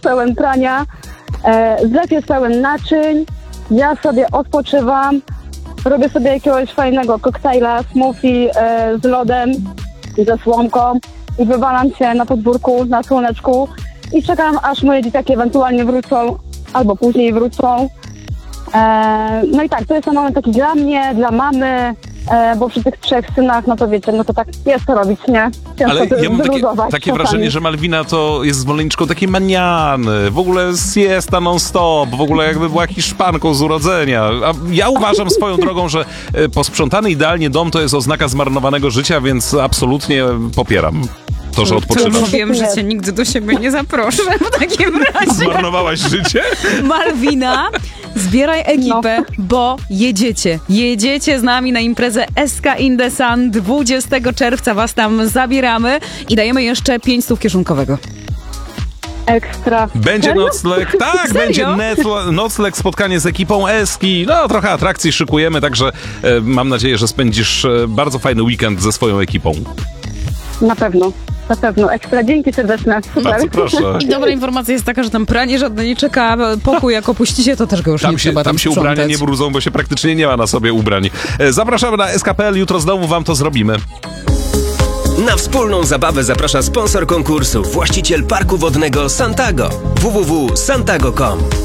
pełen prania, zlew jest pełen naczyń, ja sobie odpoczywam, robię sobie jakiegoś fajnego koktajla, smoothie z lodem i ze słomką i wywalam się na podwórku, na słoneczku i czekam, aż moje dzieciaki ewentualnie wrócą albo później wrócą. No i tak, to jest ten moment taki dla mnie, dla mamy, bo przy tych 3 synach, no to wiecie, no to tak jest to robić, nie? Ciężko Ale ja mam takie wrażenie, że Malwina to jest zwolenniczką takiej maniany, w ogóle siesta non-stop, w ogóle jakby była Hiszpanką z urodzenia. A ja uważam swoją drogą, że posprzątany idealnie dom to jest oznaka zmarnowanego życia, więc absolutnie popieram to, że odpoczywasz. Wiem, że cię nigdy do siebie nie zaproszę w takim razie. Zmarnowałaś życie? Malwina, zbieraj ekipę, bo jedziecie. Jedziecie z nami na imprezę SK in the Sun. 20 czerwca was tam zabieramy i dajemy jeszcze 500 kieszonkowego. Ekstra. Będzie nocleg, tak, Serio? będzie nocleg, spotkanie z ekipą Eski, no trochę atrakcji szykujemy, także mam nadzieję, że spędzisz bardzo fajny weekend ze swoją ekipą. Na pewno. Ekstra. Dzięki serdeczne. Super. Bardzo proszę. I dobra informacja jest taka, że tam pranie żadne nie czeka, pokój jak opuścicie, to też go już nie trzeba Tam się sprzątać. ubrania nie brudzą, bo się praktycznie nie ma na sobie ubrań. Zapraszamy na SK.pl, jutro znowu wam to zrobimy. Na wspólną zabawę zaprasza sponsor konkursu, właściciel parku wodnego Santago. www.santago.com